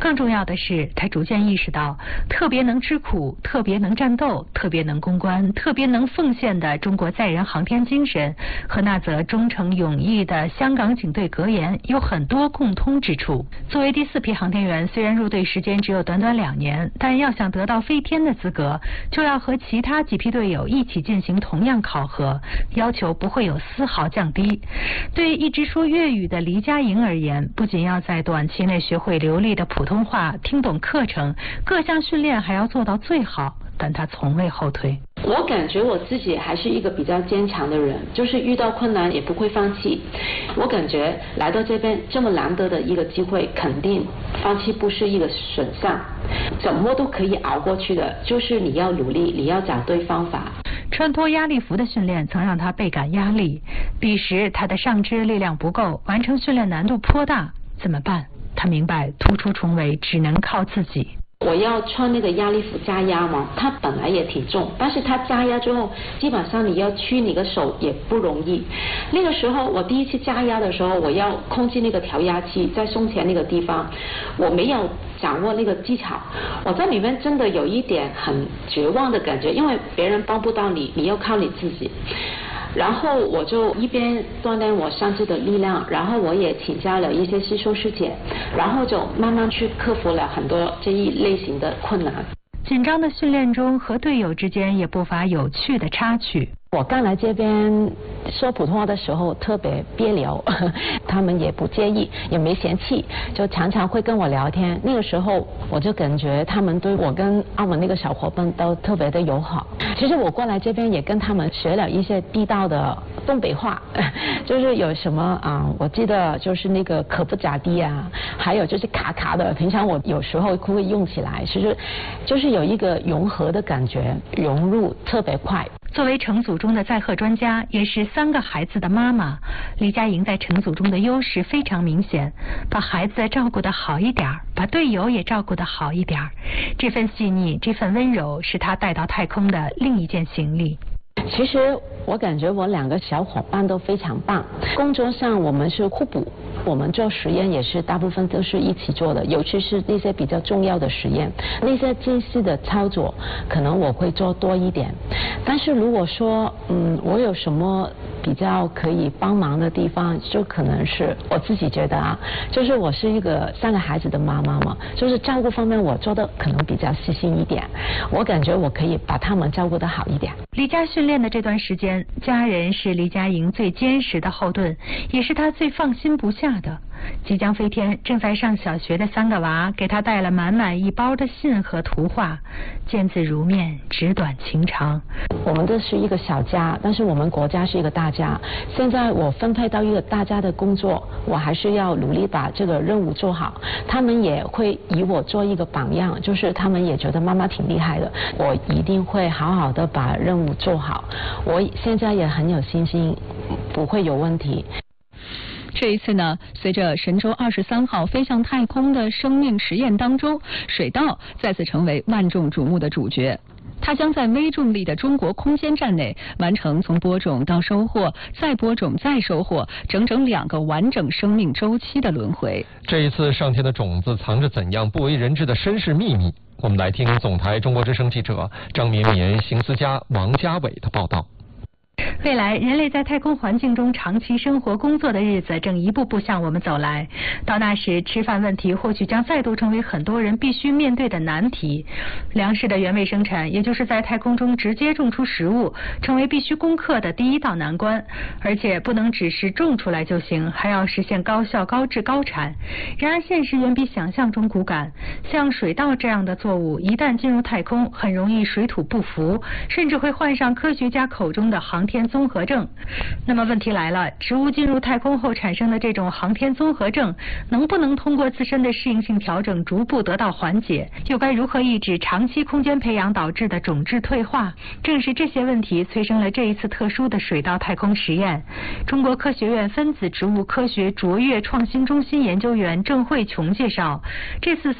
更重要的是，他逐渐意识到，特别能吃苦、特别能战斗、特别能攻关、特别能奉献的中国载人航天精神和那则忠诚勇毅的香港警队格言有很多共通之处。作为第4批航天员，虽然入队时间只有短短2年，但要想得到飞天的资格，就要和其他几批队友一起进行同样考核，要求不会有丝毫降低。对一直说粤语的黎佳莹而言，不仅要在短期内学会流利的普通话，听懂课程，各项训练还要做到最好，但她从未后退。 我感觉我自己还是一个比较坚强的人，就是遇到困难也不会放弃。我感觉来到这边这么难得的一个机会，肯定放弃不是一个选项，怎么都可以熬过去的，就是你要努力，你要找对方法。 穿脱压力服的训练曾让他倍感压力，彼时他的上肢力量不够，完成训练难度颇大，怎么办？他明白突出重围只能靠自己。 我要穿那个压力服加压嘛，它本来也挺重，但是它加压之后，基本上你要屈你的手也不容易。那个时候我第一次加压的时候，我要控制那个调压器在胸前那个地方，我没有掌握那个技巧，我在里面真的有一点很绝望的感觉，因为别人帮不到你，你要靠你自己。然后我就一边锻炼我上肢的力量，然后我也请教了一些师兄师姐，然后就慢慢去克服了很多这一类型的困难。 紧张的训练中，和队友之间也不乏有趣的插曲。 我刚来这边说普通话的时候特别别扭，他们也不介意，也没嫌弃，就常常会跟我聊天。那个时候我就感觉他们对我跟澳门那个小伙伴都特别的友好。其实我过来这边也跟他们学了一些地道的东北话，就是有什么我记得就是那个可不咋地啊，还有就是卡卡的，平常我有时候会用起来，其实就是有一个融合的感觉，融入特别快。 作为成组中的载荷专家，也是3个孩子的妈妈，黎佳莹在成组中的优势非常明显，把孩子照顾得好一点，把队友也照顾得好一点，这份细腻，这份温柔，是她带到太空的另一件行李。 其实我感觉我2个小伙伴都非常棒，工作上我们是互补，我们做实验也是大部分都是一起做的，尤其是那些比较重要的实验，那些精细的操作可能我会做多一点。但是如果说我有什么比较可以帮忙的地方，就可能是我自己觉得就是我是一个3个孩子的妈妈嘛，就是照顾方面我做的可能比较细心一点，我感觉我可以把他们照顾得好一点。 离家训练的这段时间，家人是黎佳莹最坚实的后盾，也是她最放心不下的。即将飞天，正在上小学的3个娃给她带了满满一包的信和图画，见字如面，纸短情长。 我们这是一个小家，但是我们国家是一个大家。现在我分配到一个大家的工作，我还是要努力把这个任务做好。他们也会以我做一个榜样，就是他们也觉得妈妈挺厉害的，我一定会好好的把任务做好。我现在也很有信心，不会有问题。 这一次呢，随着神舟23号飞向太空的生命实验当中，水稻再次成为万众瞩目的主角。它将在微重力的中国空间站内完成从播种到收获，再播种再收获，整整2个完整生命周期的轮回。 这一次上天的种子藏着怎样不为人知的身世秘密？我们来听总台中国之声记者张绵绵、邢思佳、王家伟的报道。 未来人类在太空环境中长期生活工作的日子正一步步向我们走来，到那时吃饭问题或许将再度成为很多人必须面对的难题。粮食的原位生产，也就是在太空中直接种出食物，成为必须攻克的第一道难关，而且不能只是种出来就行，还要实现高效高质高产。然而现实远比想象中骨感，像水稻这样的作物一旦进入太空，很容易水土不服，甚至会患上科学家口中的航天综合症。那么问题来了，植物进入太空后产生的这种航天综合症，能不能通过自身的适应性调整逐步得到缓解？又该如何抑制长期空间培养导致的种质退化？正是这些问题催生了这一次特殊的水稻太空实验。中国科学院分子植物科学卓越创新中心研究员郑慧琼介绍，这次随神舟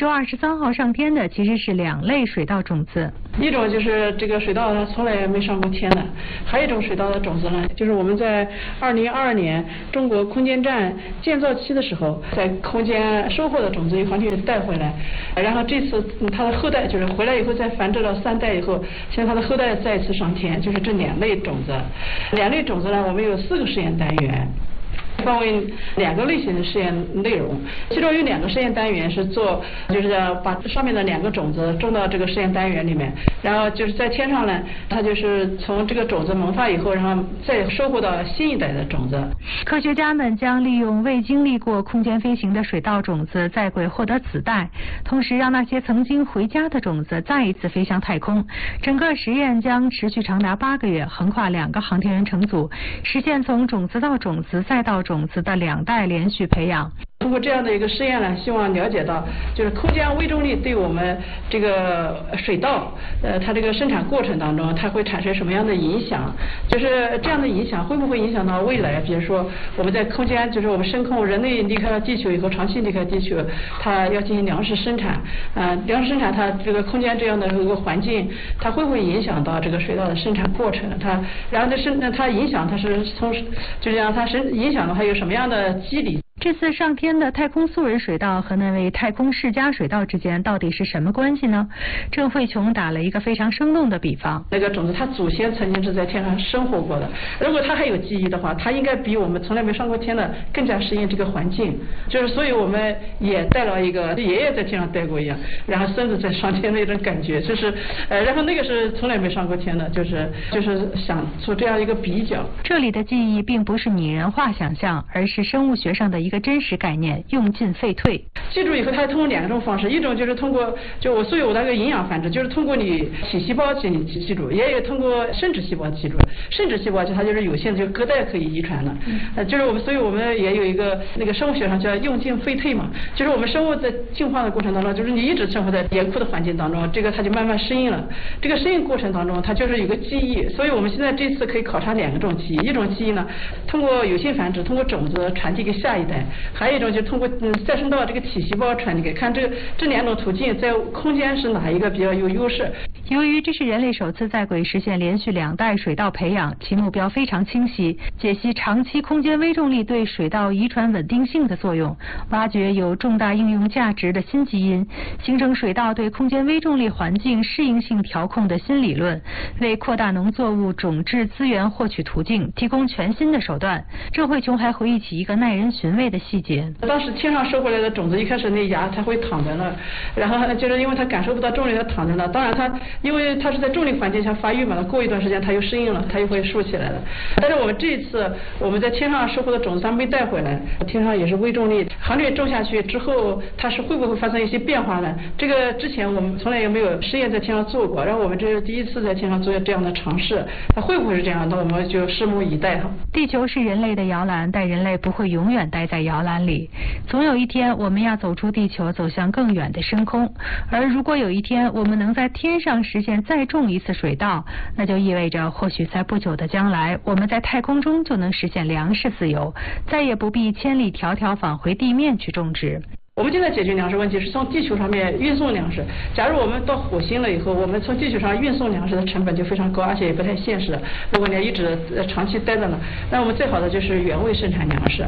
23号上天的其实是2类水稻种子。 一种就是这个水稻它从来没上过天的，还有一种水稻的种子呢，就是我们在2022年中国空间站建造期的时候，在空间收获的种子由航天员带回来，然后这次它的后代就是回来以后再繁殖了3代以后，现在它的后代再次上天，就是这2类种子。2类种子呢，我们有4个实验单元。分为2个类型的实验内容，其中有2个实验单元是做，就是把上面的2个种子种到这个实验单元里面，然后就是在天上呢，它就是从这个种子萌发以后，然后再收获到新一代的种子。 科学家们将利用未经历过空间飞行的水稻种子在轨获得子代，同时让那些曾经回家的种子再一次飞向太空。整个实验将持续长达8个月，横跨2个航天员乘组，实现从种子到种子再到种子的2代连续培养。 通过这样的一个实验呢，希望了解到就是空间微重力对我们这个水稻它这个生产过程当中它会产生什么样的影响，就是这样的影响会不会影响到未来，比如说我们在空间，就是我们深空人类离开了地球以后，长期离开地球，它要进行粮食生产，粮食生产它这个空间这样的一个环境，它会不会影响到这个水稻的生产过程，它然后它影响它是从就是让它影响的它有什么样的机理。 这次上天的太空素人水稻和那位太空世家水稻之间到底是什么关系呢？郑慧琼打了一个非常生动的比方。 那个种子它祖先曾经是在天上生活过的，如果它还有记忆的话，它应该比我们从来没上过天的更加适应这个环境。就是所以我们也带了一个爷爷在天上待过一样，然后孙子在上天那种感觉，就是然后那个是从来没上过天的，就是想做这样一个比较。 这里的记忆并不是拟人化想象，而是生物学上的一个真实概念，用进废退。 记住以后，它通过2种方式，一种就是通过所以我那个营养繁殖，就是通过你体细胞记住，也有通过生殖细胞记住。生殖细胞它就是有限的，就是隔代可以遗传的。就是所以我们也有一个那个生物学上叫用进废退嘛，就是我们生物在进化的过程当中，就是你一直生活在严酷的环境当中，这个它就慢慢适应了。这个适应过程当中，它就是有个记忆，所以我们现在这次可以考察2种记忆，一种记忆呢，通过有性繁殖，通过种子传递给下一代。还有一种就通过再生到这个体细胞传递给，看这2种途径在空间是哪一个比较有优势。 由于这是人类首次在轨实现连续2代水稻培养，其目标非常清晰，解析长期空间微重力对水稻遗传稳定性的作用，挖掘有重大应用价值的新基因，形成水稻对空间微重力环境适应性调控的新理论，为扩大农作物种质资源获取途径提供全新的手段。郑慧琼还回忆起一个耐人寻味的细节。 当时天上收回来的种子，一开始那芽它会躺在那儿，然后就是因为它感受不到重力，它躺在那儿。当然它因为它是在重力环境下发育嘛，过一段时间它又适应了，它又会竖起来了。但是我们这一次我们在天上收获的种子它没带回来，天上也是微重力，航天种下去之后，它是会不会发生一些变化呢？这个之前我们从来也没有实验在天上做过，然后我们这是第一次在天上做这样的尝试，它会不会是这样？那我们就拭目以待哈。 地球是人类的摇篮，但人类不会永远待在摇篮里，总有一天我们要走出地球，走向更远的深空。而如果有一天我们能在天上实现再种一次水稻，那就意味着或许在不久的将来，我们在太空中就能实现粮食自由，再也不必千里迢迢返回地面去种植。 我们现在解决粮食问题是从地球上面运送粮食，假如我们到火星了以后，我们从地球上运送粮食的成本就非常高，而且也不太现实。如果你要一直长期待着呢，那我们最好的就是原位生产粮食。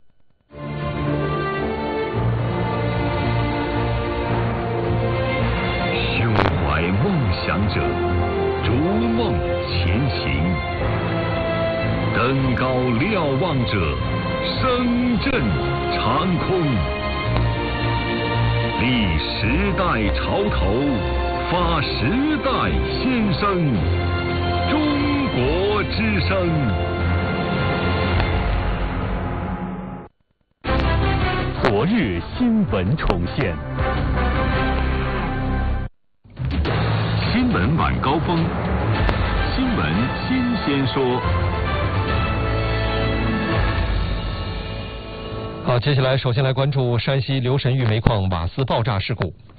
胸怀梦想者，逐梦前行；登高瞭望者，声震长空。立时代潮头，发时代先声，中国之声。 活日新闻重现。 新闻晚高峰，新闻新鲜说。 好，接下来首先来关注山西留神峪煤矿瓦斯爆炸事故。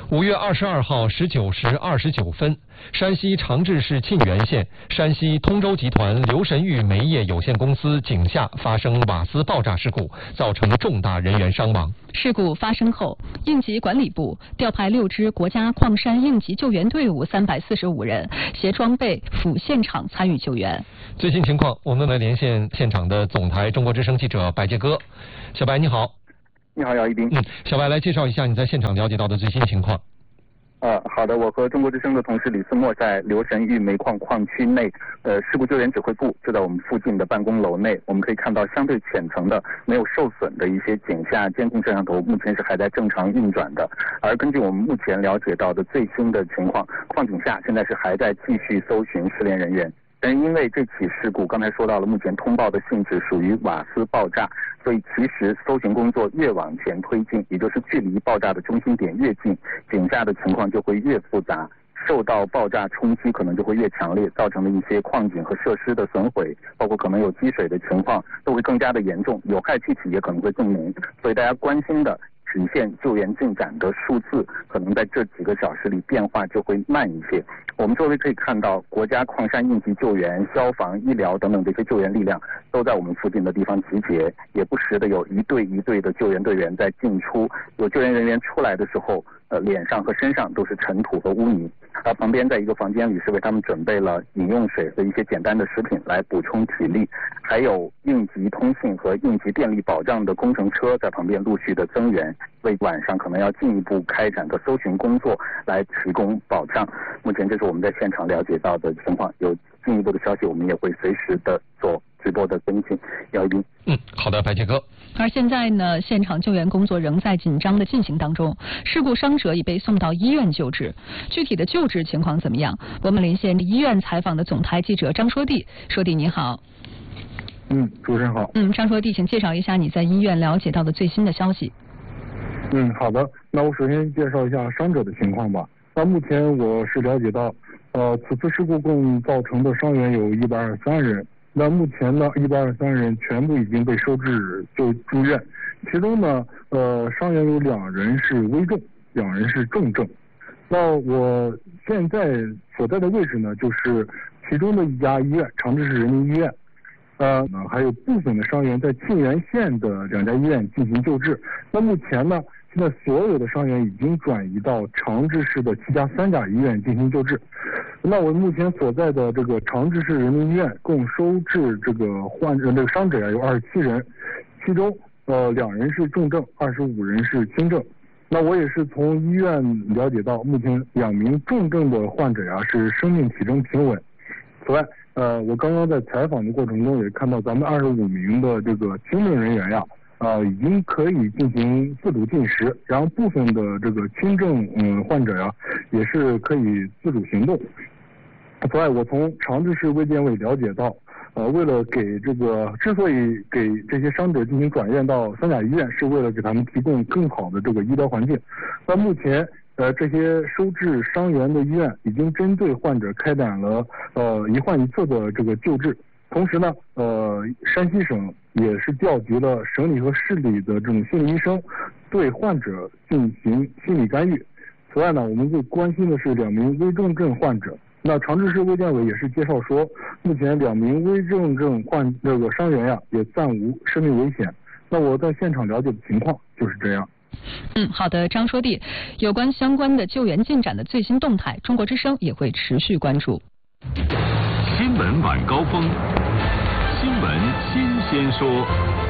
5月22号19时29分，山西长治市沁源县山西通州集团刘神玉煤业有限公司井下发生瓦斯爆炸事故，造成重大人员伤亡。 事故发生后，应急管理部调派6支国家矿山应急救援队伍345人，携装备赴现场参与救援。 最新情况，我们来连线现场的总台中国之声记者白杰哥。小白你好。 你好，姚一斌。 小白来介绍一下你在现场了解到的最新情况。 好的，我和中国之声的同事李思墨在刘神玉煤矿矿区内，事故救援指挥部就在我们附近的办公楼内，我们可以看到相对浅层的没有受损的一些井下监控摄像头，目前是还在正常运转的。而根据我们目前了解到的最新的情况，矿井下现在是还在继续搜寻失联人员。但是因为这起事故刚才说到了，目前通报的性质属于瓦斯爆炸，所以其实搜寻工作越往前推进，也就是距离爆炸的中心点越近，井下的情况就会越复杂，受到爆炸冲击可能就会越强烈，造成的一些矿井和设施的损毁，包括可能有积水的情况都会更加的严重，有害气体也可能会更浓。所以大家关心的实现救援进展的数字，可能在这几个小时里变化就会慢一些。我们周围可以看到，国家矿山应急救援、消防、医疗等等这些救援力量都在我们附近的地方集结，也不时的有一队一队的救援队员在进出。有救援人员出来的时候，脸上和身上都是尘土和污泥。而旁边在一个房间里是为他们准备了饮用水和一些简单的食品来补充体力，还有应急通信和应急电力保障的工程车在旁边陆续的增援，为晚上可能要进一步开展的搜寻工作来提供保障。目前这是我们在现场了解到的情况，有进一步的消息我们也会随时的做直播的跟进。姚一斌。 好的，白杰哥。 而现在呢，现场救援工作仍在紧张的进行当中，事故伤者已被送到医院救治。具体的救治情况怎么样？我们连线医院采访的总台记者张说娣。说娣你好。 主持人好。 张说娣，请介绍一下你在医院了解到的最新的消息。 好的，那我首先介绍一下伤者的情况吧。那目前我是了解到，此次事故共造成的伤员有123人。那目前呢，123人全部已经被收治住院，其中呢，伤员有2人是危重，2人是重症。那我现在所在的位置呢，就是其中的一家医院，长治市人民医院。还有部分的伤员在沁源县的2家医院进行救治。那目前呢，现在所有的伤员已经转移到长治市的其他3家医院进行救治。那我目前所在的这个长治市人民医院共收治这个伤者有27人，其中2人是重症，25人是轻症。那我也是从医院了解到，目前2名重症的患者是生命体征平稳。此外，我刚刚在采访的过程中也看到，咱们25名的这个轻症人员已经可以进行自主进食，然后部分的这个轻症患者也是可以自主行动。此外，我从长治市卫健委了解到，为了之所以给这些伤者进行转院到3家医院，是为了给他们提供更好的这个医疗环境。那目前这些收治伤员的医院已经针对患者开展了一患一策的这个救治。同时呢，山西省也是调集了省里和市里的这种心理医生，对患者进行心理干预。此外呢，我们最关心的是2名危重症患者。那长治市卫健委也是介绍说，目前2名危重症伤员也暂无生命危险。那我在现场了解的情况就是这样。 好的，张说娣，有关相关的救援进展的最新动态，中国之声也会持续关注。 新闻晚高峰，新闻新鲜说。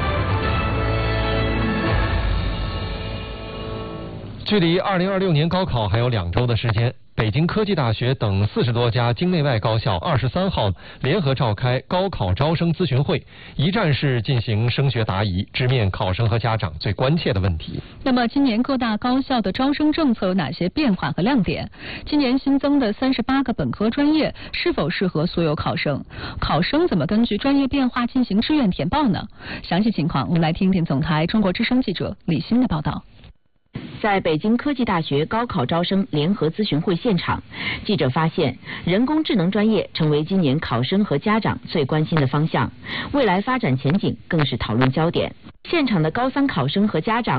距离2026年高考还有2周的时间，北京科技大学等40多家京内外高校23号联合召开高考招生咨询会，一站式进行升学答疑，直面考生和家长最关切的问题。 那么今年各大高校的招生政策有哪些变化和亮点？今年新增的38个本科专业是否适合所有考生？考生怎么根据专业变化进行志愿填报呢？详细情况我们来听听总台中国之声记者李欣的报道。 在北京科技大学高考招生联合咨询会现场，记者发现人工智能专业成为今年考生和家长最关心的方向，未来发展前景更是讨论焦点。现场的高3考生和家长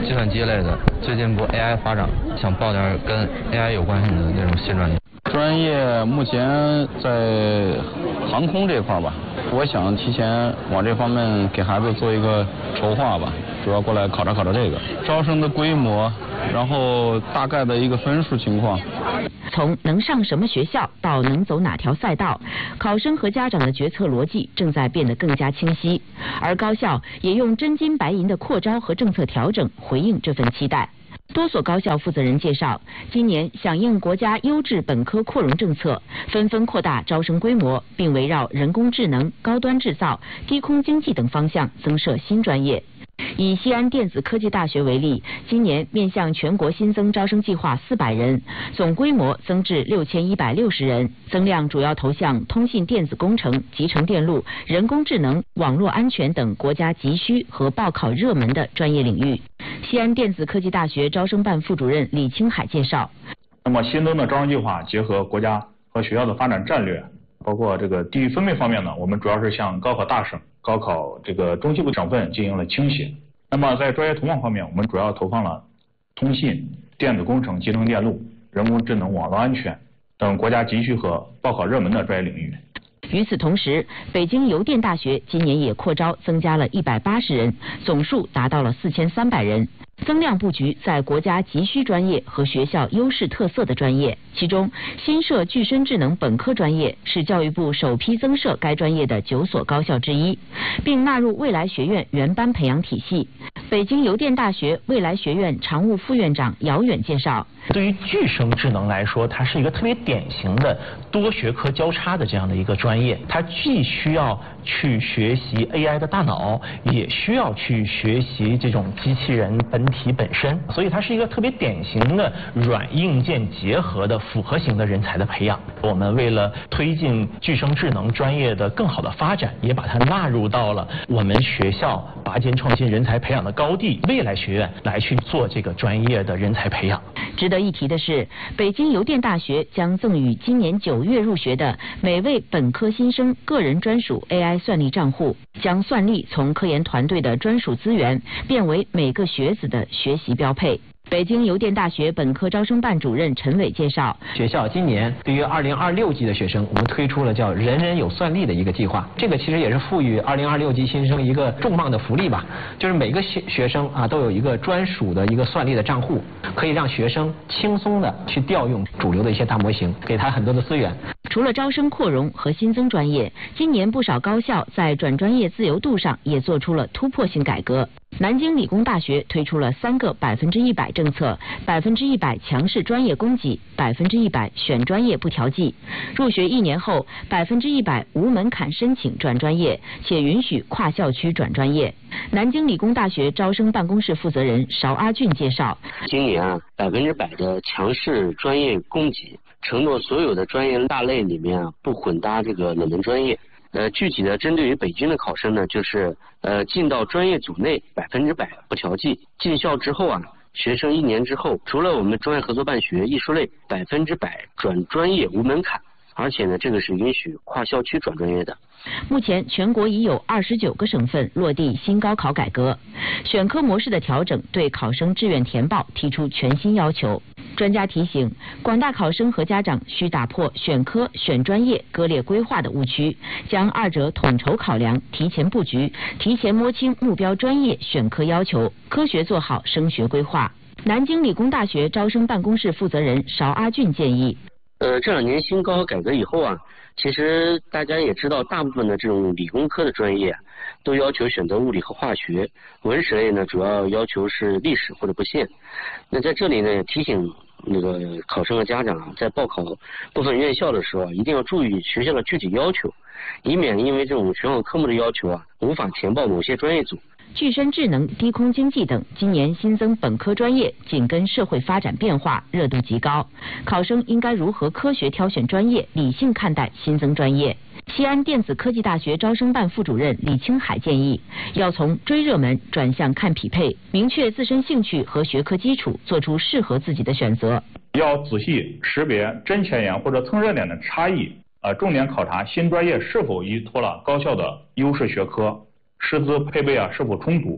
计算机类的，最近不 AI 发展，想报点跟 AI 有关系的那种新专业。 专业目前在航空这块吧，我想提前往这方面给孩子做一个筹划吧，主要过来考察这个招生的规模，然后大概的一个分数情况。 从能上什么学校到能走哪条赛道，考生和家长的决策逻辑正在变得更加清晰，而高校也用真金白银的扩招和政策调整回应这份期待。多所高校负责人介绍，今年响应国家优质本科扩容政策，纷纷扩大招生规模，并围绕人工智能、高端制造、低空经济等方向增设新专业。以西安电子科技大学为例，今年面向全国新增招生计划400人，总规模增至6160人，增量主要投向通信电子工程、集成电路、人工智能、网络安全等国家急需和报考热门的专业领域。西安电子科技大学招生办副主任李青海介绍， 那么新增的招生计划结合国家和学校的发展战略，包括这个地域分配方面呢，我们主要是向高考大省、高考这个中西部省份进行了倾斜。那么在专业投放方面，我们主要投放了通信、电子工程、集成电路、人工智能、网络安全等国家急需和报考热门的专业领域。 与此同时，北京邮电大学今年也扩招增加了180人，总数达到了4300人。增量布局在国家急需专业和学校优势特色的专业，其中新设具身智能本科专业是教育部首批增设该专业的9所高校之一，并纳入未来学院原班培养体系。北京邮电大学未来学院常务副院长姚远介绍， 对于具身智能来说，它是一个特别典型的多学科交叉的这样的一个专业，它既需要去学习 AI 的大脑，也需要去学习这种机器人本体本身，所以它是一个特别典型的软硬件结合的复合型的人才的培养。我们为了推进具身智能专业的更好的发展，也把它纳入到了我们学校拔尖创新人才培养的高地未来学院来去做这个专业的人才培养。 值得一提的是，北京邮电大学将赠予今年9月入学的每位本科新生个人专属 AI 算力账户，将算力从科研团队的专属资源变为每个学子的学习标配。北京邮电大学本科招生办主任陈伟介绍， 学校今年对于2026级的学生，我们推出了叫人人有算力的一个计划。这个其实也是赋予2026级新生一个重磅的福利吧，就是每个学生啊都有一个专属的一个算力的账户，可以让学生轻松的去调用主流的一些大模型，给他很多的资源。 除了招生扩容和新增专业，今年不少高校在转专业自由度上也做出了突破性改革。南京理工大学推出了3个100%政策，100%强势专业供给，100%选专业不调剂。入学1年后，100%无门槛申请转专业，且允许跨校区转专业。南京理工大学招生办公室负责人邵阿俊介绍， 今年100%的强势专业供给，承诺所有的专业大类里面不混搭这个冷门专业。具体的针对于北京的考生呢，就是进到专业组内100%不调剂，进校之后学生1年之后，除了我们专业合作办学艺术类100%转专业无门槛，而且呢，这个是允许跨校区转专业的。 目前全国已有29个省份落地新高考改革，选科模式的调整对考生志愿填报提出全新要求。专家提醒，广大考生和家长需打破选科、选专业割裂规划的误区，将二者统筹考量，提前布局，提前摸清目标专业选科要求，科学做好升学规划。南京理工大学招生办公室负责人邵阿俊建议， 这2年新高考改革以后其实大家也知道，大部分的这种理工科的专业都要求选择物理和化学，文史类呢主要要求是历史或者不限。那在这里呢，也提醒那个考生和家长在报考部分院校的时候一定要注意学校的具体要求，以免因为这种选考科目的要求无法填报某些专业组。 具身智能、低空经济等今年新增本科专业，紧跟社会发展变化，热度极高。考生应该如何科学挑选专业，理性看待新增专业？西安电子科技大学招生办副主任李青海建议，要从追热门转向看匹配，明确自身兴趣和学科基础，做出适合自己的选择。 要仔细识别真前沿或者蹭热点的差异，重点考察新专业是否依托了高校的优势学科，师资配备是否充足，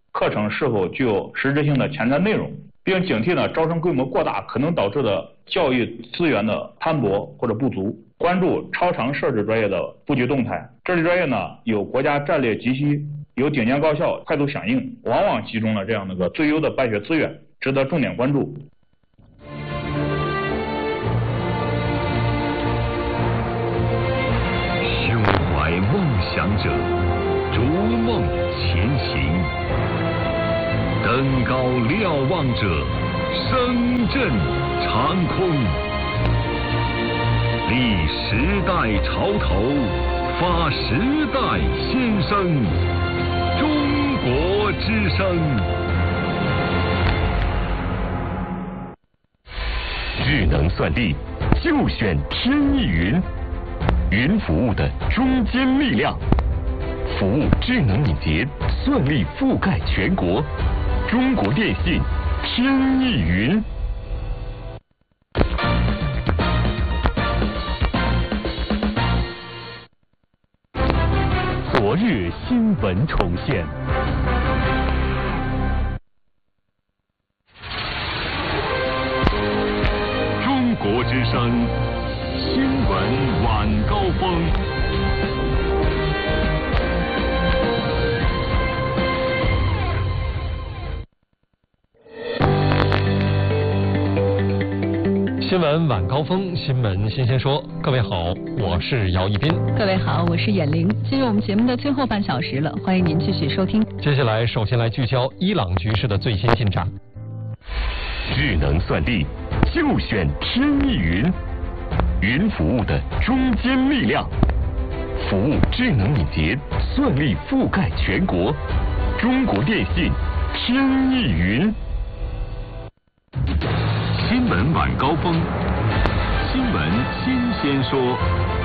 课程是否具有实质性的前瞻内容，并警惕呢招生规模过大可能导致的教育资源的摊薄或者不足，关注超长设置专业的布局动态。这类专业呢有国家战略急需，有顶尖高校快速响应，往往集中了这样的个最优的办学资源，值得重点关注。 胸怀梦想者，逐梦前行；登高瞭望者，声震长空。立时代潮头，发时代先声。中国之声。 智能算力就选天翼云，云服务的中坚力量，服务智能敏捷，算力覆盖全国。中国电信天翼云。昨日新闻重现。 中国之声新闻晚高峰。 新闻晚高峰，新闻新鲜说。各位好，我是姚一斌。 各位好，我是闫玲。进入我们节目的最后半小时了，欢迎您继续收听。 接下来，首先来聚焦伊朗局势的最新进展。 智能算力就选天翼云，云服务的中坚力量，服务智能敏捷，算力覆盖全国。中国电信天翼云。 新闻晚高峰，新闻新鲜说。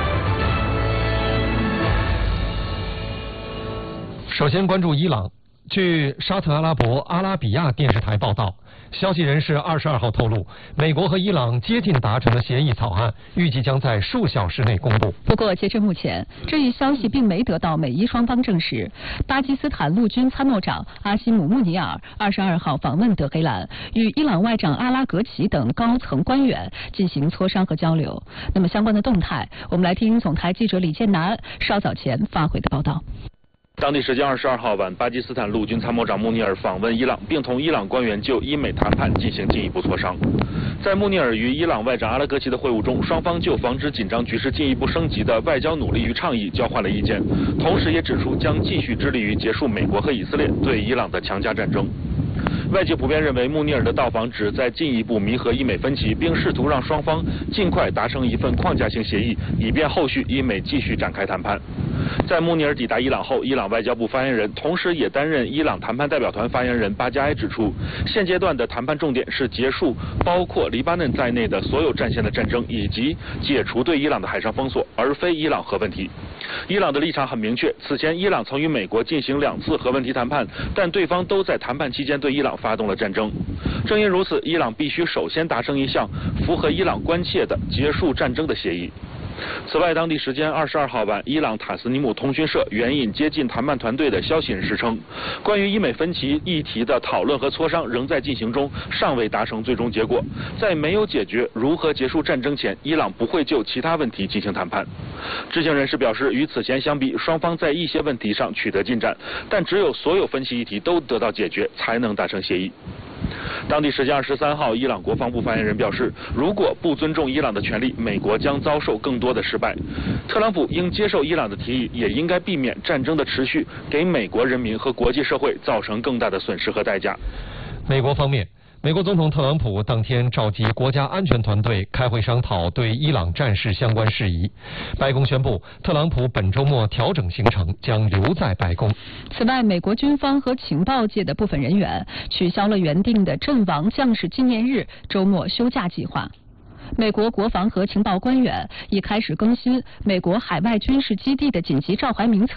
首先关注伊朗。据沙特阿拉伯阿拉比亚电视台报道，消息人士22号透露，美国和伊朗接近达成的协议草案，预计将在数小时内公布。 不过，截至目前，这一消息并没得到美伊双方证实。巴基斯坦陆军参谋长阿西姆·穆尼尔22号访问德黑兰，与伊朗外长阿拉格齐等高层官员进行磋商和交流。那么相关的动态，我们来听总台记者李建南稍早前发回的报道。 当地时间22号晚，巴基斯坦陆军参谋长穆尼尔访问伊朗，并同伊朗官员就伊美谈判进行进一步磋商。在穆尼尔与伊朗外长阿拉格齐的会晤中，双方就防止紧张局势进一步升级的外交努力与倡议交换了意见，同时也指出将继续致力于结束美国和以色列对伊朗的强加战争。外界普遍认为，穆尼尔的到访旨在进一步弥合伊美分歧，并试图让双方尽快达成一份框架性协议，以便后续伊美继续展开谈判。在穆尼尔抵达伊朗后，伊朗外交部发言人，同时也担任伊朗谈判代表团发言人巴加埃指出，现阶段的谈判重点是结束包括黎巴嫩在内的所有战线的战争，以及解除对伊朗的海上封锁，而非伊朗核问题。伊朗的立场很明确，此前伊朗曾与美国进行2次核问题谈判，但对方都在谈判期间对伊朗发动了战争。正因如此，伊朗必须首先达成一项符合伊朗关切的结束战争的协议。此外，当地时间22号晚，伊朗塔斯尼姆通讯社援引接近谈判团队的消息人士称，关于伊美分歧议题的讨论和磋商仍在进行中，尚未达成最终结果。在没有解决如何结束战争前，伊朗不会就其他问题进行谈判。知情人士表示，与此前相比，双方在一些问题上取得进展，但只有所有分歧议题都得到解决，才能达成协议。当地时间23号，伊朗国防部发言人表示，如果不尊重伊朗的权利，美国将遭受更多的失败。特朗普应接受伊朗的提议，也应该避免战争的持续给美国人民和国际社会造成更大的损失和代价。 美国方面，美国总统特朗普当天召集国家安全团队开会商讨对伊朗战事相关事宜。白宫宣布，特朗普本周末调整行程，将留在白宫。 此外，美国军方和情报界的部分人员取消了原定的阵亡将士纪念日周末休假计划。美国国防和情报官员已开始更新美国海外军事基地的紧急召回名册。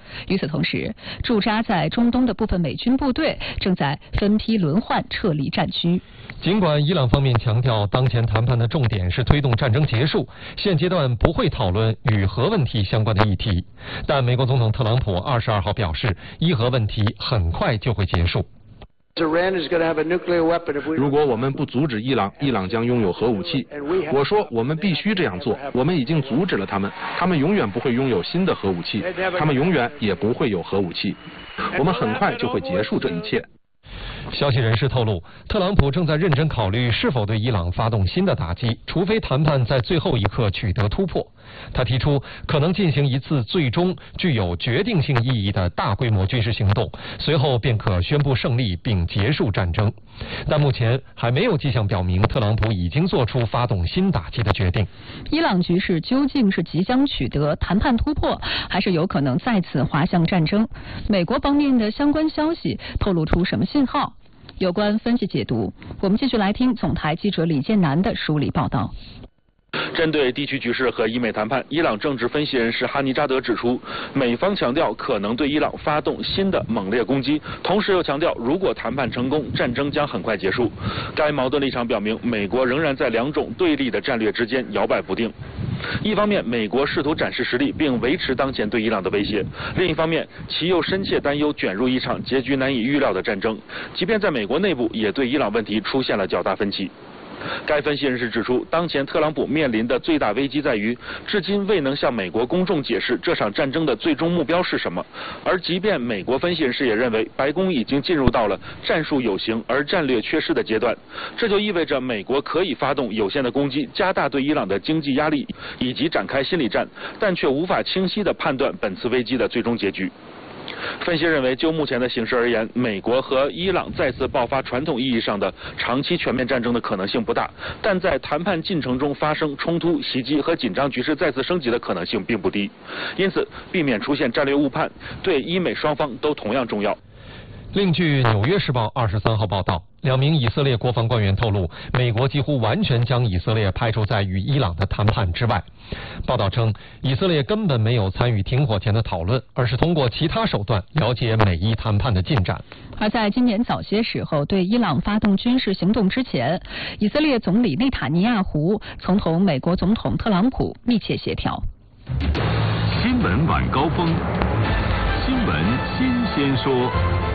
与此同时，驻扎在中东的部分美军部队正在分批轮换撤离战区。 尽管伊朗方面强调当前谈判的重点是推动战争结束，现阶段不会讨论与核问题相关的议题，但美国总统特朗普22号表示，伊核问题很快就会结束。 如果我们不阻止伊朗，伊朗将拥有核武器。我说我们必须这样做，我们已经阻止了他们，他们永远不会拥有新的核武器，他们永远也不会有核武器。我们很快就会结束这一切。 消息人士透露，特朗普正在认真考虑是否对伊朗发动新的打击，除非谈判在最后一刻取得突破。他提出可能进行一次最终具有决定性意义的大规模军事行动，随后便可宣布胜利并结束战争。但目前还没有迹象表明特朗普已经做出发动新打击的决定。 伊朗局势究竟是即将取得谈判突破，还是有可能再次滑向战争？美国方面的相关消息透露出什么信号？有关分析解读，我们继续来听总台记者李建南的梳理报道。 针对地区局势和伊美谈判，伊朗政治分析人士哈尼扎德指出，美方强调可能对伊朗发动新的猛烈攻击，同时又强调如果谈判成功，战争将很快结束。该矛盾立场表明，美国仍然在两种对立的战略之间摇摆不定。一方面，美国试图展示实力并维持当前对伊朗的威胁；另一方面，其又深切担忧卷入一场结局难以预料的战争，即便在美国内部也对伊朗问题出现了较大分歧。该分析人士指出，当前特朗普面临的最大危机在于，至今未能向美国公众解释这场战争的最终目标是什么。而即便美国分析人士也认为，白宫已经进入到了战术有形而战略缺失的阶段，这就意味着美国可以发动有限的攻击，加大对伊朗的经济压力，以及展开心理战，但却无法清晰地判断本次危机的最终结局。分析认为，就目前的形势而言，美国和伊朗再次爆发传统意义上的长期全面战争的可能性不大，但在谈判进程中发生冲突、袭击和紧张局势再次升级的可能性并不低。因此，避免出现战略误判，对伊美双方都同样重要。 另据《纽约时报》23号报道，2名以色列国防官员透露，美国几乎完全将以色列排除在与伊朗的谈判之外。报道称，以色列根本没有参与停火前的讨论，而是通过其他手段了解美伊谈判的进展。 而在今年早些时候对伊朗发动军事行动之前，以色列总理内塔尼亚胡曾同美国总统特朗普密切协调。 新闻晚高峰，新闻新鲜说。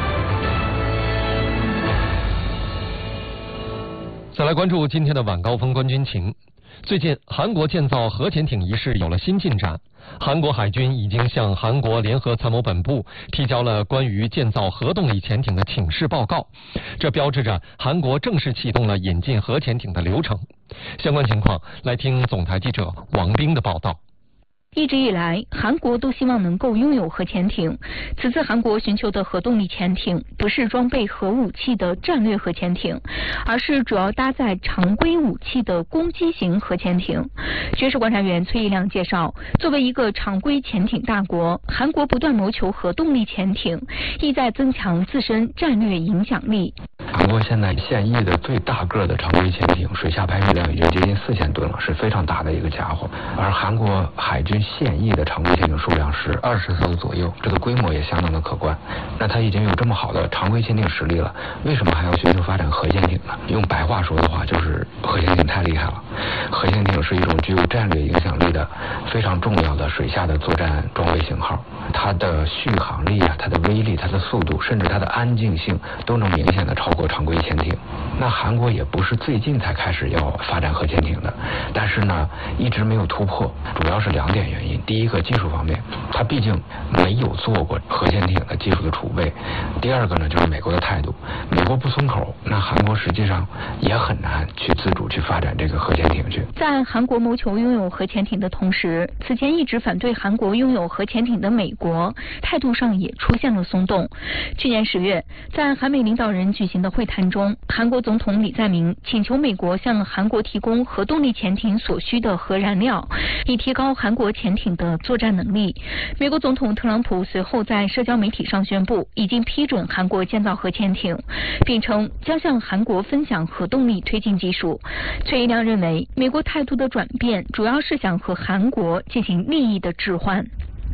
再来关注今天的晚高峰观军情。最近，韩国建造核潜艇一事有了新进展。韩国海军已经向韩国联合参谋本部提交了关于建造核动力潜艇的请示报告，这标志着韩国正式启动了引进核潜艇的流程。相关情况，来听总台记者王冰的报道。 一直以来，韩国都希望能够拥有核潜艇。此次韩国寻求的核动力潜艇不是装备核武器的战略核潜艇，而是主要搭载常规武器的攻击型核潜艇。军事观察员崔一亮介绍，作为一个常规潜艇大国，韩国不断谋求核动力潜艇，意在增强自身战略影响力。 韩国现在现役的最大个的常规潜艇水下排水量已经接近4000吨了，是非常大的一个家伙。而韩国海军现役的常规潜艇数量是20艘左右，这个规模也相当的可观。那它已经有这么好的常规潜艇实力了，为什么还要寻求发展核潜艇呢？用白话说的话，就是核潜艇太厉害了。核潜艇是一种具有战略影响力的非常重要的水下的作战装备型号，它的续航力啊，它的威力，它的速度，甚至它的安静性都能明显的超过常规潜艇。那韩国也不是最近才开始要发展核潜艇的，但是呢一直没有突破，主要是2点原因。第一个，技术方面，它毕竟没有做过核潜艇的技术的储备。第二个呢，就是美国的态度，美国不松口，那韩国实际上也很难去自主去发展这个核潜艇去。 在韩国谋求拥有核潜艇的同时，此前一直反对韩国拥有核潜艇的美国态度上也出现了松动。去年10月，在韩美领导人举行的会谈中，韩国总统李在明请求美国向韩国提供核动力潜艇所需的核燃料，以提高韩国潜艇的作战能力。美国总统特朗普随后在社交媒体上宣布，已经批准韩国建造核潜艇，并称将向韩国分享核动力推进技术。崔一亮认为，美国态度的转变主要是想和韩国进行利益的置换。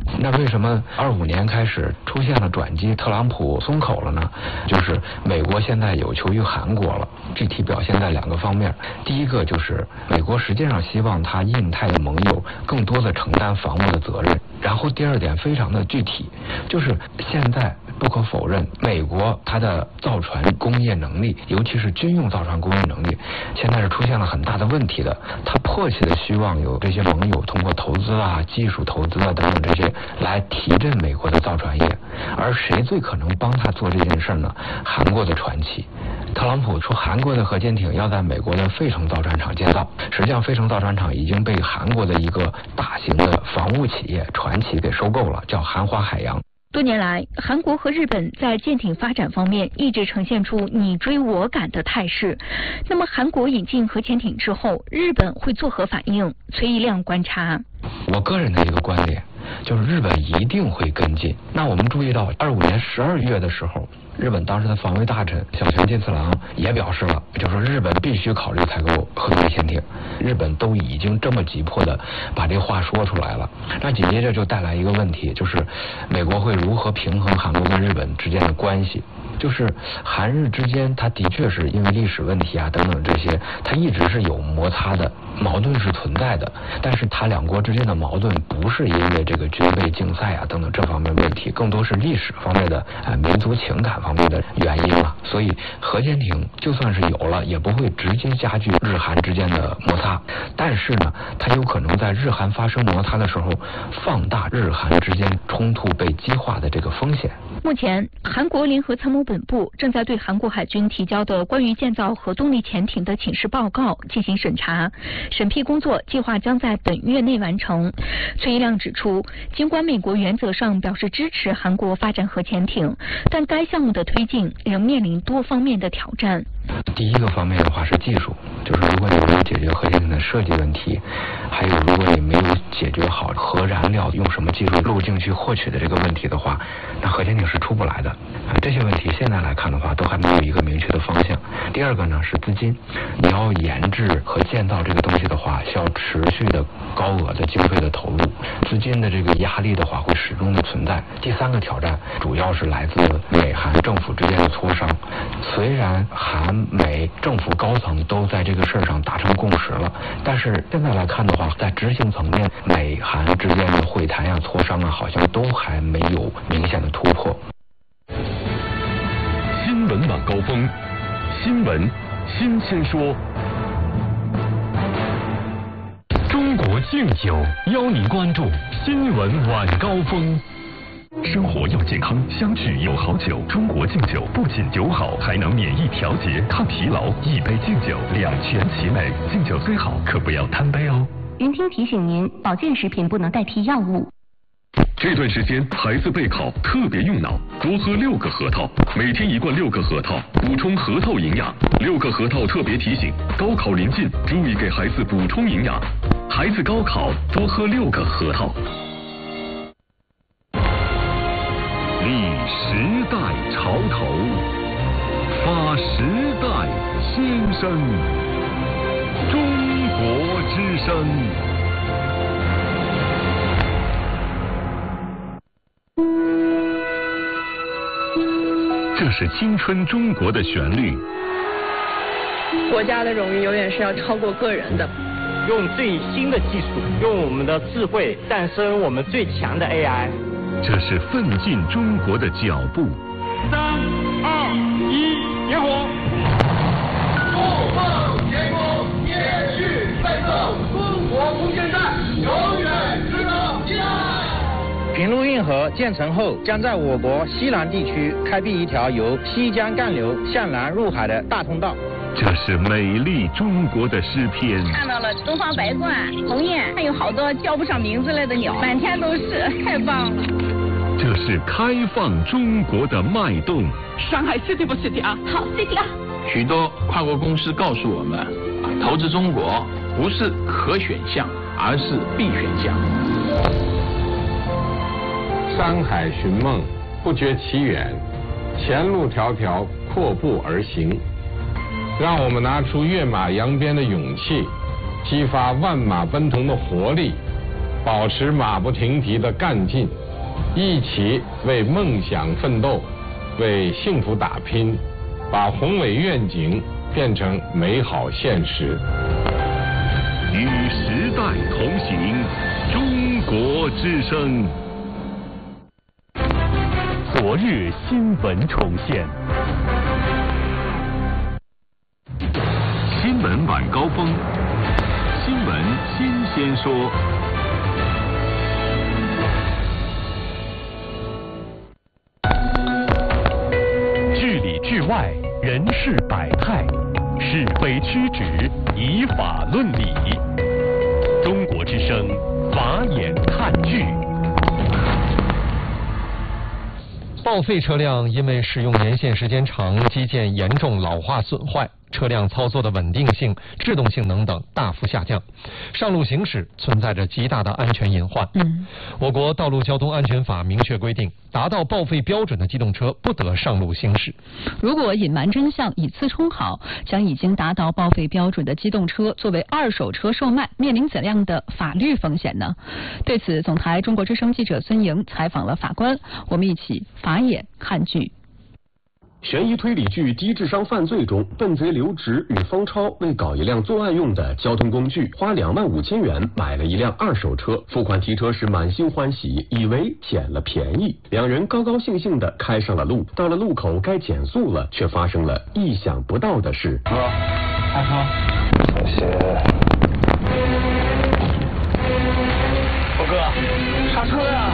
那为什么25年开始出现了转机，特朗普松口了呢？就是美国现在有求于韩国了，具体表现在2个方面。第一个就是美国实际上希望他印太的盟友更多的承担防务的责任。然后第2点非常的具体，就是现在不可否认，美国它的造船工业能力，尤其是军用造船工业能力，现在是出现了很大的问题的。他迫切的希望有这些盟友通过投资啊、技术投资啊等等这些来提振美国的造船业。而谁最可能帮他做这件事呢？韩国的传奇。特朗普说韩国的核潜艇要在美国的费城造船厂建造，实际上费城造船厂已经被韩国的一个大型的防务企业传奇给收购了，叫韩华海洋。 多年来，韩国和日本在舰艇发展方面一直呈现出你追我赶的态势。那么，韩国引进核潜艇之后，日本会作何反应？崔一亮观察。 我个人的一个观点就是日本一定会跟进。那我们注意到25年12月的时候，日本当时的防卫大臣小泉进次郎也表示了，就说日本必须考虑采购核动力潜艇。日本都已经这么急迫的把这话说出来了，那紧接着就带来一个问题，就是美国会如何平衡韩国跟日本之间的关系。就是韩日之间，它的确是因为历史问题啊等等这些，它一直是有摩擦的，矛盾是存在的。但是它两国之间的矛盾不是因为这个军备竞赛啊等等这方面问题，更多是历史方面的民族情感方面的原因了。所以核潜艇就算是有了，也不会直接加剧日韩之间的摩擦，但是呢，它有可能在日韩发生摩擦的时候，放大日韩之间冲突被激化的这个风险。 目前，韩国联合参谋本部正在对韩国海军提交的关于建造核动力潜艇的请示报告进行审查，审批工作计划将在本月内完成。崔一亮指出，尽管美国原则上表示支持韩国发展核潜艇，但该项目的推进仍面临多方面的挑战。 第一个方面的话是技术，就是如果你没有解决核潜艇的设计问题，还有如果你没有解决好核燃料用什么技术路径去获取的这个问题的话，那核潜艇是出不来的。这些问题现在来看的话，都还没有一个明确的方向。第二个呢是资金，你要研制和建造这个东西的话，需要持续的高额的经费的投入，资金的这个压力的话会始终的存在。第三个挑战主要是来自美韩政府之间的磋商，虽然韩美政府高层都在这个事儿上达成共识了，但是现在来看的话，在执行层面，美韩之间的会谈啊、磋商啊，好像都还没有明显的突破。 新闻晚高峰，新闻新鲜说。中国敬酒邀您关注新闻晚高峰。生活要健康，相聚有好酒。中国敬酒不仅酒好，还能免疫调节、抗疲劳。一杯敬酒，两全其美。敬酒虽好，可不要贪杯哦。 云听提醒您，保健食品不能代替药物。 这段时间孩子备考特别用脑，多喝6个核桃，每天1罐6个核桃，补充核桃营养。6个核桃特别提醒，高考临近，注意给孩子补充营养。孩子高考多喝6个核桃。立时代潮头，发时代先声，中国之声。这是青春中国的旋律。 国家的荣誉永远是要超过个人的。 用最新的技术，用我们的智慧诞生我们最强的 AI。 这是奋进中国的脚步。 3、2、1，点火！怒放天空，延续奋斗，中国空间站永远值得期待。 平陆运河建成后，将在我国西南地区开辟一条由西江干流向南入海的大通道。 这是美丽中国的诗篇。 看到了东方白鹳、鸿雁，还有好多叫不上名字来的鸟，满天都是，太棒了。 这是开放中国的脉动。 上海 City 不 City 啊？好 City 啊！ 许多跨国公司告诉我们，投资中国不是可选项，而是必选项。 山海寻梦，不觉其远；前路迢迢，阔步而行。让我们拿出跃马扬鞭的勇气，激发万马奔腾的活力， 保持马不停蹄的干劲，一起为梦想奋斗，为幸福打拼，把宏伟愿景变成美好现实。 与时代同行，中国之声。 昨日新闻重现。 新闻晚高峰，新闻新鲜说。 治理治外，人事百态，是非曲直，以法论理。中国之声，法眼看剧。 报废车辆因为使用年限时间长，机件严重老化损坏，车辆操作的稳定性、制动性能等大幅下降，上路行驶存在着极大的安全隐患。我国道路交通安全法明确规定，达到报废标准的机动车不得上路行驶。 如果隐瞒真相、以次充好，将已经达到报废标准的机动车作为二手车售卖，面临怎样的法律风险呢？对此，总台中国之声记者孙莹采访了法官，我们一起法眼看剧。 悬疑推理剧《低智商犯罪》中，笨贼刘植与方超为搞一辆作案用的交通工具，花25000元买了一辆二手车，付款提车时满心欢喜，以为捡了便宜。两人高高兴兴地开上了路，到了路口该减速了，却发生了意想不到的事。 哥，下车。 谢谢。 哥，刹车呀！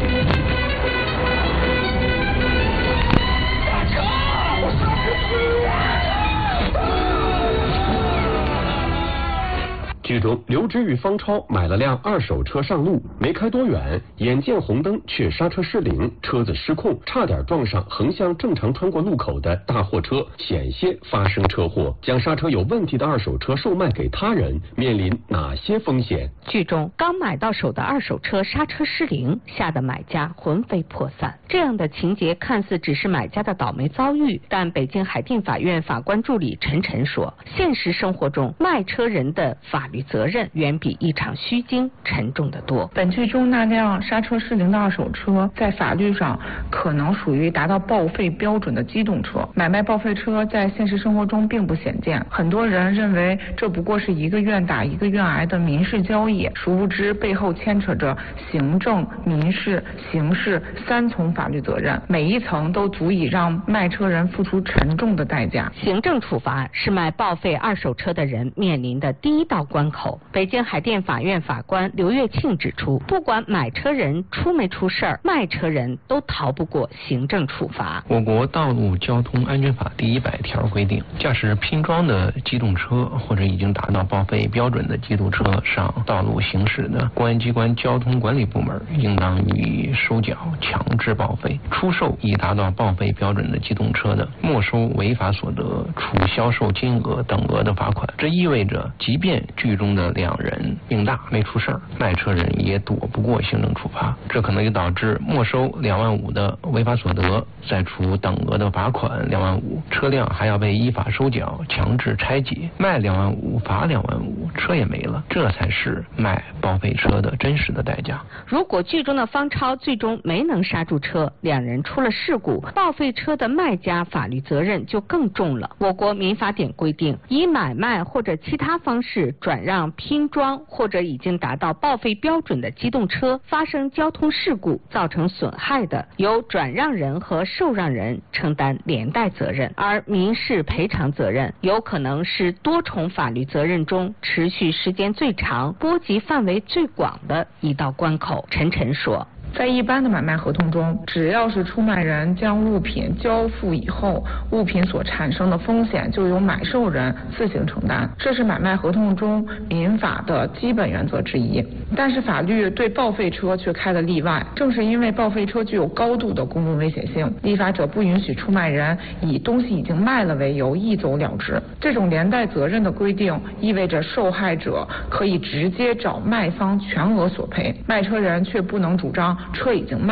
剧中，刘植与方超买了辆二手车上路，没开多远，眼见红灯却刹车失灵，车子失控，差点撞上横向正常穿过路口的大货车，险些发生车祸。将刹车有问题的二手车售卖给他人，面临哪些风险？ 剧中，刚买到手的二手车刹车失灵，吓得买家魂飞魄散。这样的情节看似只是买家的倒霉遭遇，但北京海淀法院法官助理陈晨说，现实生活中卖车人的法律责任远比一场虚惊沉重得多。 本剧中那辆刹车失灵的二手车，在法律上可能属于达到报废标准的机动车。买卖报废车在现实生活中并不鲜见，很多人认为这不过是一个愿打一个愿挨的民事交易，殊不知背后牵扯着行政、民事、刑事3重法律责任，每一层都足以让卖车人付出沉重的代价。 行政处罚是卖报废二手车的人面临的第一道关口。北京海淀法院法官刘月庆指出，不管买车人出没出事儿，卖车人都逃不过行政处罚。 我国道路交通安全法第100条规定，驾驶拼装的机动车或者已经达到报废标准的机动车上道路行驶的，公安机关交通管理部门应当予以收缴、强制报废。出售已达到报废标准的机动车的，没收违法所得，处销售金额等额的罚款。这意味着，即便剧中的2人命大没出事儿，卖车人也躲不过行政处罚。这可能就导致没收25000的违法所得，再处等额的罚款25000，车辆还要被依法收缴、强制拆解，卖25000罚25000，车也没了。这才是卖报废车的真实的代价。 如果剧中的方超最终没能刹住车，2人出了事故，报废车的卖家法律责任就更重了。我国民法典规定，以买卖或者其他方式转让、拼装或者已经达到报废标准的机动车发生交通事故造成损害的，由转让人和受让人承担连带责任，而民事赔偿责任有可能是多重法律责任中持续时间最长、波及范围最广的一道关口。陈晨说， 在一般的买卖合同中，只要是出卖人将物品交付以后，物品所产生的风险就由买受人自行承担，这是买卖合同中民法的基本原则之一。但是法律对报废车却开了例外，正是因为报废车具有高度的公共危险性，立法者不允许出卖人以东西已经卖了为由一走了之。这种连带责任的规定意味着受害者可以直接找卖方全额索赔，卖车人却不能主张车已经卖了。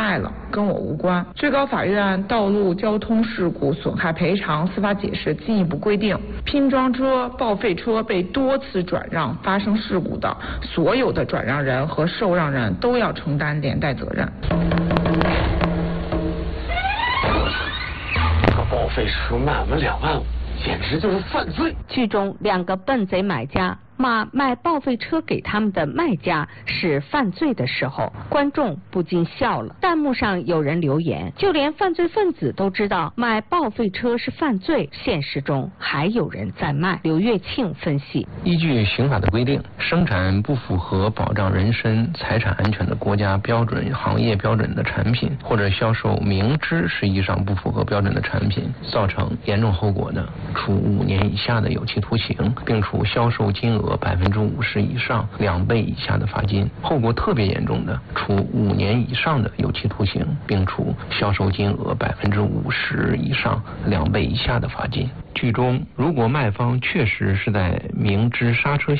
跟我无关。最高法院道路交通事故损害赔偿司法解释进一步规定，拼装车、报废车被多次转让发生事故的，所有的转让人和受让人都要承担连带责任。 这个报废车卖我们2万5，简直就是犯罪。 剧中2个笨贼买家骂卖报废车给他们的卖家是犯罪的时候，观众不禁笑了。弹幕上有人留言，就连犯罪分子都知道卖报废车是犯罪，现实中还有人在卖。刘月庆分析， 依据刑法的规定，生产不符合保障人身财产安全的国家标准、行业标准的产品，或者销售明知实际上不符合标准的产品，造成严重后果的，处5年以下的有期徒刑，并处销售金额50%以上2倍以下的罚金；后果特别严重的，处5年以上的有期徒刑，并处销售金额50%以上2倍以下的罚金。剧中，如果卖方确实是在明知刹车